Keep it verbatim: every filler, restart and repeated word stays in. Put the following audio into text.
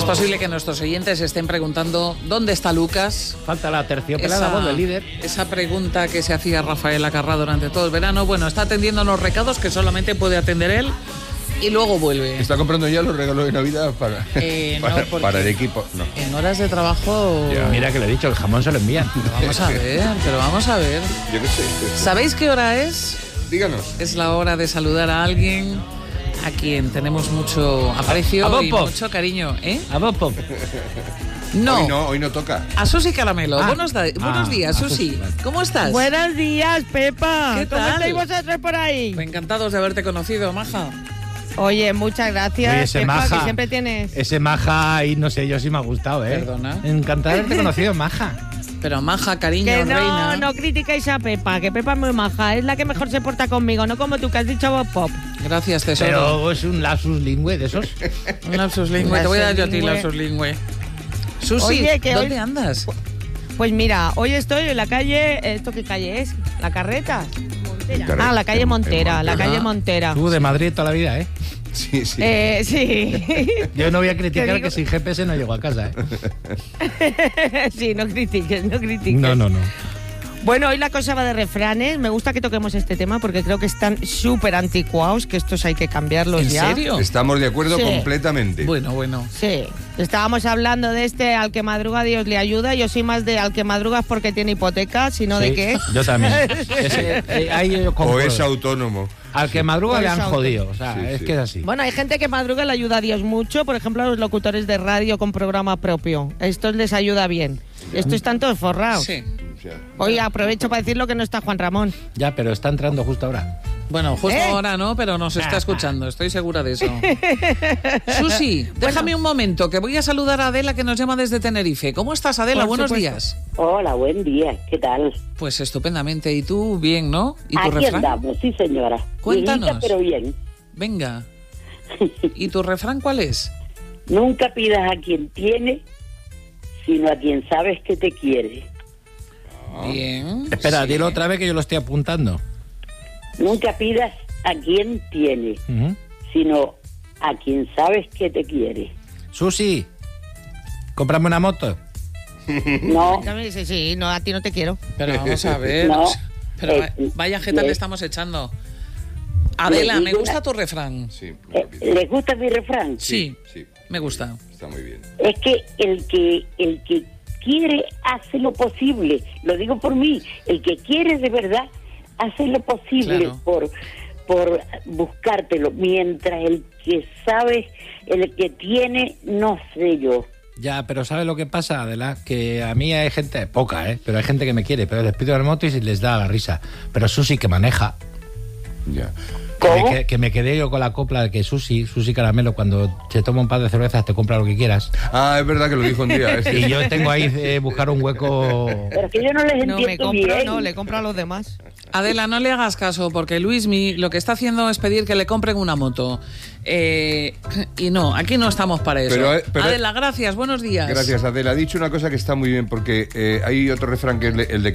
posible que nuestros oyentes estén preguntando ¿dónde está Lucas? Falta la terciopelada voz del líder. Esa pregunta que se hacía Rafael Acarrá durante todo el verano. Bueno, está atendiendo unos recados que solamente puede atender él y luego vuelve. ¿Está comprando ya los regalos de Navidad para, eh, no, para, para el equipo? No. En horas de trabajo... Ya, mira que le he dicho, el jamón se lo envían. Pero vamos a ver, pero vamos a ver. Yo qué sé. ¿Sabéis qué hora es? Díganos. Es la hora de saludar a alguien a quien tenemos mucho aprecio a, a y mucho cariño, ¿eh? A Bob Pop. No. Hoy no, hoy no toca. A Susi Caramelo. Ah. Buenos, da- Ah, buenos días, a Susi. Susi, vale. ¿Cómo estás? Buenos días, Pepa. ¿Qué ¿Cómo tal? estáis vosotros por ahí? Encantados de haberte conocido, maja. Oye, muchas gracias, Oye, ese Pepa, maja. que siempre tienes... Ese maja ahí, no sé, yo sí me ha gustado, ¿eh? Perdona. Encantado de haberte conocido, maja. Pero maja, cariño, Que no, reina. no critiquéis a Pepa, que Pepa es muy maja, es la que mejor se porta conmigo, no como tú que has dicho Bob Pop. Gracias, tesoro. Pero es un lapsus lingüe de esos. Un lapsus lingüe. Te voy a dar yo a ti Lapsus lapsus lingüe. Susi, Oye, que ¿dónde hoy- andas? Pues mira, hoy estoy en la calle... ¿Esto qué calle es? ¿La Carreta? Carreta. Ah, la calle En- en Montera, la Montera. calle Montera. Tú de Madrid toda la vida, ¿eh? Sí, sí. Eh, sí. Yo no voy a criticar Te digo- que sin G P S no llego a casa, ¿eh? Sí, no critiques, no critiques. No, no, no. Bueno, hoy la cosa va de refranes. Me gusta que toquemos este tema porque creo que están súper anticuados, que estos hay que cambiarlos ¿En ya. serio? Estamos de acuerdo Sí. completamente. Bueno, bueno. Sí, estábamos hablando de este al que madruga Dios le ayuda. Yo soy más de al que madruga es porque tiene hipoteca, sino de Sí, qué. Yo también. Ese, eh, ahí yo O concuerdo. es autónomo. Al que madruga O le es han auto- jodido. O sea, Sí, es sí. que es así. Bueno, hay gente que madruga le ayuda a Dios mucho. Por ejemplo, a los locutores de radio con programa propio. Estos les ayuda bien. Estos están todos forrados. Sí. O sea, Hoy aprovecho para decirlo que no está Juan Ramón. Ya, pero está entrando justo ahora. Bueno, justo ¿Eh? ahora no, pero nos está escuchando, estoy segura de eso. Susi, déjame un momento, que voy a saludar a Adela, que nos llama desde Tenerife. ¿Cómo estás, Adela? Por Buenos supuesto. días. Hola, buen día. ¿Qué tal? Pues estupendamente. ¿Y tú bien, no? ¿Y tu Aquí refrán? andamos, sí, señora. Cuéntanos. Viejita, pero bien. Venga. ¿Y tu refrán cuál es? Nunca pidas a quien tiene, sino a quien sabes que te quiere. Bien. Espera, sí. dilo otra vez que yo lo estoy apuntando. Nunca pidas a quien tiene, Ujú. sino a quien sabes que te quiere. Susi, cómprame una moto. No, Sí, sí, no, a ti no te quiero. Pero vamos a ver. No. Pero Eh, va- vaya jeta eh. le estamos echando. Adela, Le me digo gusta una- tu refrán. sí, eh, ¿les gusta mi refrán? Sí, sí, me gusta. está muy bien. Es que el que el que quiere hace lo posible. Lo digo por mí. El que quiere de verdad hace lo posible Claro. por por buscártelo, mientras el que sabe, el que tiene, no sé yo. Ya, pero ¿sabes lo que pasa, Adela? Que a mí hay gente, poca, ¿eh? Pero hay gente que me quiere, pero les pido la moto y les da la risa. Pero Susi, que maneja. Ya. Que ¿Cómo? me, que, que me quedé yo con la copla de que Susi, Susi Caramelo, cuando se toma un par de cervezas te compra lo que quieras. Ah, es verdad que lo dijo un día. es Y que- yo tengo ahí eh, buscar un hueco. Pero es que yo no les No, me entiendo compro, bien. no, le compro a los demás. Adela, no le hagas caso, porque Luismi lo que está haciendo es pedir que le compren una moto. Eh, y no, aquí no estamos para eso. Pero, eh, pero- Adela, gracias, buenos días. Gracias, Adela. Ha dicho una cosa que está muy bien, porque eh, hay otro refrán que es le- el de que